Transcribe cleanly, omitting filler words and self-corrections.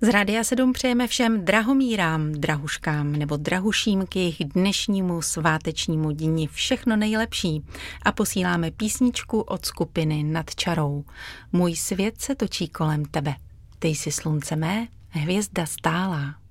Z Rádia 7 přejeme všem drahomírám, drahuškám nebo drahuším k jejich dnešnímu svátečnímu dni všechno nejlepší a posíláme písničku od skupiny Nad čarou. Můj svět se točí kolem tebe. Ty jsi slunce mé, hvězda stálá.